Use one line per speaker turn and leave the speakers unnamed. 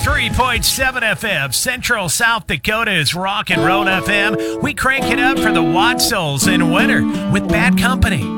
103.7 FM, Central South Dakota's Rock and Roll FM. We crank it up for the Watsols in winter with Bad Company.